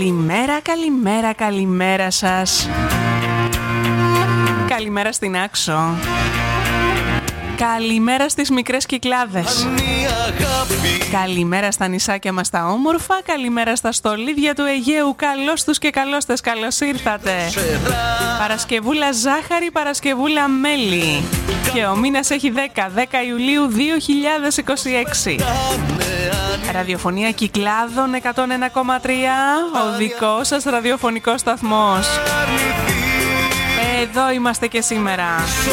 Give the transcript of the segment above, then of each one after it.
Καλημέρα, καλημέρα, καλημέρα σας. Καλημέρα στην Άξο. Καλημέρα στις μικρές Κυκλάδες. Καλημέρα στα νησάκια μας τα όμορφα. Καλημέρα στα στολίδια του Αιγαίου. Καλώς τους και καλώς τες, καλώς ήρθατε. Παρασκευούλα ζάχαρη, Παρασκευούλα μέλι. Και ο μήνας έχει 10 Ιουλίου 2026. Ραδιοφωνία Κυκλάδων 101,3. Ο δικός σας ραδιοφωνικός σταθμός. Εδώ είμαστε και σήμερα.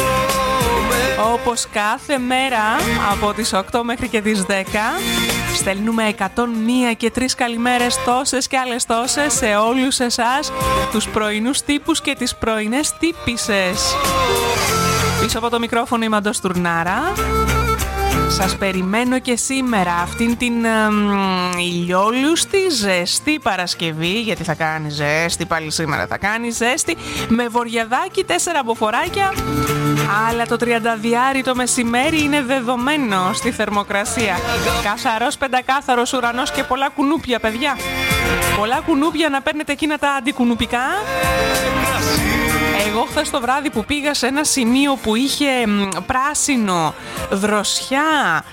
Όπως κάθε μέρα από τις 8 μέχρι και τις 10 στέλνουμε 101 και 3 καλημέρες, τόσες και άλλες τόσες, σε όλους εσάς τους πρωινούς τύπους και τις πρωινές τύπισσες. Πίσω από το μικρόφωνο είμαι Αντός Τουρνάρα. Σας περιμένω και σήμερα αυτήν την ηλιόλουστη ζεστή Παρασκευή, γιατί θα κάνει ζέστη πάλι σήμερα, θα κάνει ζέστη με βοριαδάκι, 4 μποφοράκια, αλλά το 30 το μεσημέρι είναι δεδομένο στη θερμοκρασία. Καθαρός πεντακάθαρος ουρανός και πολλά κουνούπια, παιδιά. Πολλά κουνούπια, να παίρνετε εκείνα τα αντικουνουπικά. Εγώ χθες το βράδυ που πήγα σε ένα σημείο που είχε πράσινο, δροσιά,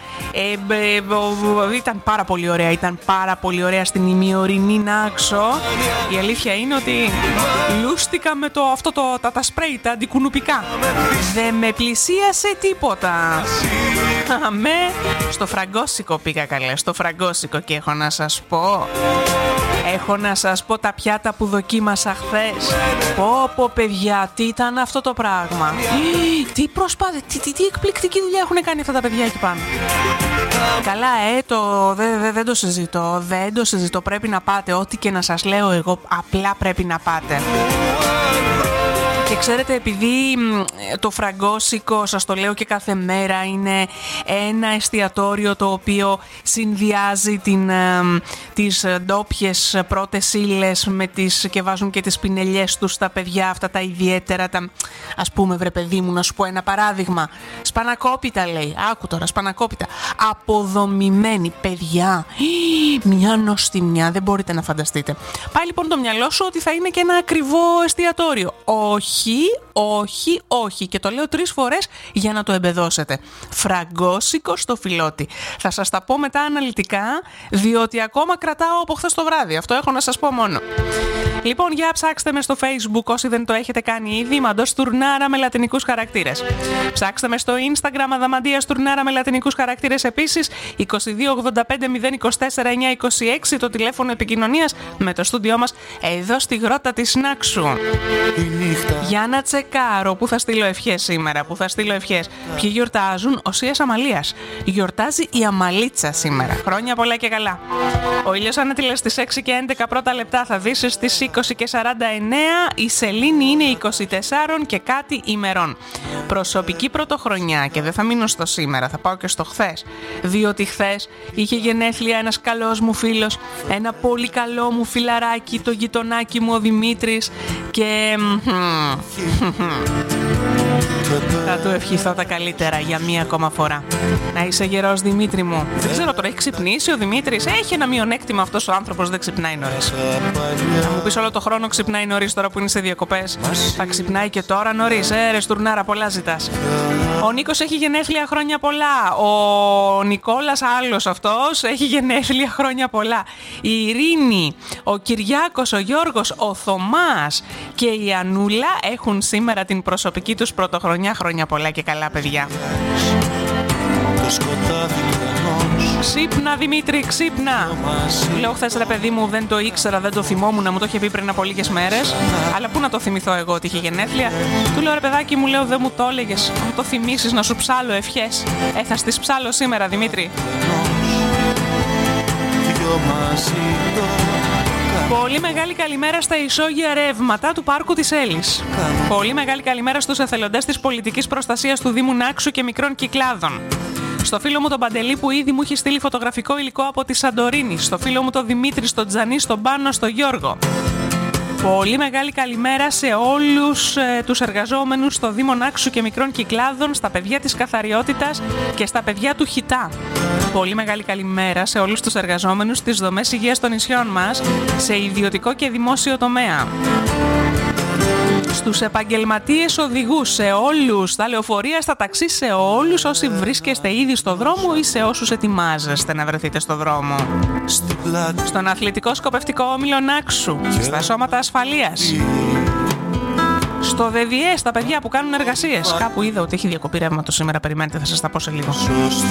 ήταν πάρα πολύ ωραία, ήταν πάρα πολύ ωραία στην ημιορεινή Νάξο. Η αλήθεια είναι ότι λούστηκα με τα σπρέι, τα αντικουνουπικά. Δεν με πλησίασε τίποτα. Στο Φραγκόσικο πήγα, καλέ, στο Φραγκόσικο, και έχω να σας πω τα πιάτα που δοκίμασα χθες. Πω παιδιά, τι ήταν αυτό το πράγμα. Τι προσπάθεια, τι εκπληκτική δουλειά έχουν κάνει αυτά τα παιδιά εκεί πάνω. Καλά, δεν το συζητώ, πρέπει να πάτε. Ό,τι και να σας λέω εγώ, απλά πρέπει να πάτε. Και ξέρετε, επειδή το Φραγκόσικο, σας το λέω και κάθε μέρα, είναι ένα εστιατόριο το οποίο συνδυάζει τις ντόπιες πρώτες ύλες και βάζουν και τις πινελιές τους στα παιδιά, αυτά τα ιδιαίτερα, ας πούμε, βρε παιδί μου, να σου πω ένα παράδειγμα. Σπανακόπιτα λέει, άκου τώρα, σπανακόπιτα. Αποδομημένη, παιδιά, μια νοστιμιά, δεν μπορείτε να φανταστείτε. Πάει λοιπόν το μυαλό σου ότι θα είναι και ένα ακριβό εστιατόριο. Όχι. Και το λέω 3 φορές για να το εμπεδώσετε. Φραγκόσικο στο Φιλότι. Θα σας τα πω μετά αναλυτικά, διότι ακόμα κρατάω από χθες το βράδυ. Αυτό έχω να σας πω μόνο. Λοιπόν, για ψάξτε με στο Facebook όσοι δεν το έχετε κάνει ήδη. Αντός Τουρνάρα με λατινικούς χαρακτήρες. Ψάξτε με στο Instagram Αδαμαντίας Τουρνάρα με λατινικούς χαρακτήρες επίσης. 2285 024 926 το τηλέφωνο επικοινωνίας με το στούντιό μας εδώ στη γρότα της Νάξου. Για να τσεκάρω που θα στείλω ευχές σήμερα, Ποιοι γιορτάζουν? Ο Σίας Αμαλίας. Γιορτάζει η Αμαλίτσα σήμερα. Χρόνια πολλά και καλά. Ο ήλιος ανέτειλε στις 6 και 11 πρώτα λεπτά, θα δύσει στις 20 και 49. Η σελήνη είναι 24 και κάτι ημερών. Προσωπική πρωτοχρονιά, και δεν θα μείνω στο σήμερα, θα πάω και στο χθες. Διότι χθες είχε γενέθλια ένας καλός μου φίλος, ένα πολύ καλό μου φιλαράκι, το γειτονάκι μου ο Δημήτρης, και θα του ευχηθώ τα καλύτερα για μία ακόμα φορά. Να είσαι γερός, Δημήτρη μου. Δεν ξέρω τώρα, έχει ξυπνήσει ο Δημήτρης? Έχει ένα μειονέκτημα αυτός ο άνθρωπος, δεν ξυπνάει νωρίς. Θα μου πεις όλο το χρόνο ξυπνάει νωρίς τώρα που είναι σε διακοπές. Θα ξυπνάει και τώρα νωρίς. Ρε Στουρνάρα, πολλά ζητάς. Ο Νίκος έχει γενέθλια, χρόνια πολλά. Ο Νικόλας, άλλος αυτός, έχει γενέθλια, χρόνια πολλά. Η Ειρήνη, ο Κυριάκος, ο Γιώργος, ο Θωμάς και η Ανούλα έχουν σήμερα την προσωπική τους πρωτοχρονιά. Χρόνια πολλά και καλά, παιδιά. Ξύπνα, Δημήτρη, ξύπνα. Λέω χθες, ρε παιδί μου, δεν το ήξερα, δεν το θυμόμουν, να μου το είχε πει πριν από λίγες μέρες. Αλλά πού να το θυμηθώ εγώ ότι είχε γενέθλια. Του λέω, ρε παιδάκι μου, λέω, δεν μου το έλεγες. Αν το θυμίσεις να σου ψάλω ευχές. Θα στις ψάλω σήμερα, Δημήτρη. Πολύ μεγάλη καλημέρα στα ισόγεια ρεύματα του Πάρκου της Έλης. Πολύ μεγάλη καλημέρα στους εθελοντές της πολιτικής προστασίας του Δήμου Νάξου και μικρών Κυκλάδων. Στο φίλο μου τον Παντελή που ήδη μου έχει στείλει φωτογραφικό υλικό από τη Σαντορίνη. Στο φίλο μου τον Δημήτρη, στον Τζανί, στον Πάνο, στον Γιώργο. Πολύ μεγάλη καλημέρα σε όλους τους εργαζόμενους στο Δήμο Νάξου και Μικρών Κυκλάδων, στα παιδιά της καθαριότητας και στα παιδιά του χιτά. Πολύ μεγάλη καλημέρα σε όλους τους εργαζόμενους στις δομές υγείας των νησιών μας, σε ιδιωτικό και δημόσιο τομέα. Στους επαγγελματίες οδηγούς, σε όλους, στα λεωφορεία, στα ταξί, σε όλους όσοι βρίσκεστε ήδη στο δρόμο ή σε όσους ετοιμάζεστε να βρεθείτε στο δρόμο. Στον αθλητικό σκοπευτικό όμιλο Νάξου, στα σώματα ασφαλείας. Στο ΔΔΕ, στα παιδιά που κάνουν εργασίες. Κάπου είδα ότι έχει διακοπή ρεύματος σήμερα, περιμένετε, θα σας τα πω σε λίγο.